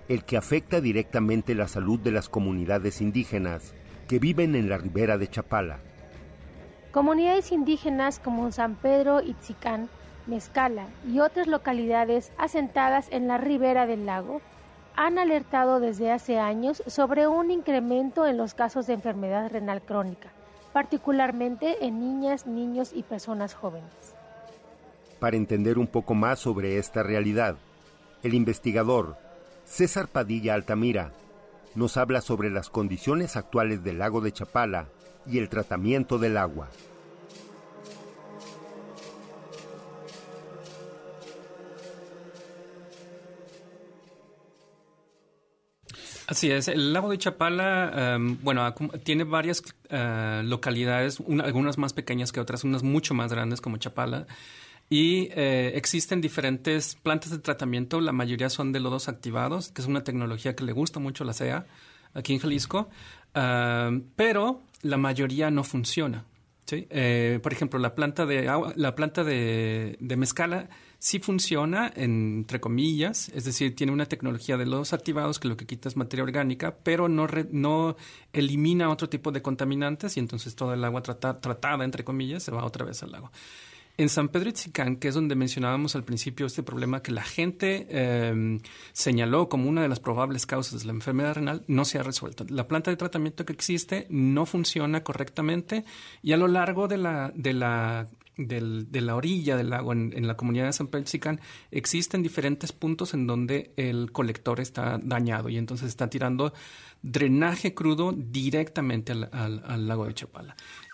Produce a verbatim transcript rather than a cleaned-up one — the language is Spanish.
el que afecta directamente la salud de las comunidades indígenas que viven en la ribera de Chapala. Comunidades indígenas como San Pedro Itzicán, Mezcala y otras localidades asentadas en la ribera del lago han alertado desde hace años sobre un incremento en los casos de enfermedad renal crónica, particularmente en niñas, niños y personas jóvenes. Para entender un poco más sobre esta realidad, el investigador César Padilla Altamira nos habla sobre las condiciones actuales del lago de Chapala y el tratamiento del agua. Así es, el lago de Chapala, um, bueno, tiene varias uh, localidades, una, algunas más pequeñas que otras, unas mucho más grandes como Chapala, y eh, existen diferentes plantas de tratamiento, la mayoría son de lodos activados, que es una tecnología que le gusta mucho a la C E A aquí en Jalisco, uh, pero la mayoría no funciona. ¿Sí? Eh, por ejemplo, la planta de agua, la planta de, de Mezcala sí funciona, entre comillas, es decir, tiene una tecnología de lodos activados que lo que quita es materia orgánica, pero no, re, no elimina otro tipo de contaminantes y entonces toda el agua trata, tratada, entre comillas, se va otra vez al lago. En San Pedro Itzicán, que es donde mencionábamos al principio este problema que la gente eh, señaló como una de las probables causas de la enfermedad renal, no se ha resuelto. La planta de tratamiento que existe no funciona correctamente y a lo largo de la, de la, del, de la orilla del lago, en, en la comunidad de San Pedro Itzicán, existen diferentes puntos en donde el colector está dañado y entonces está tirando drenaje crudo directamente al, al, al lago de Chapala.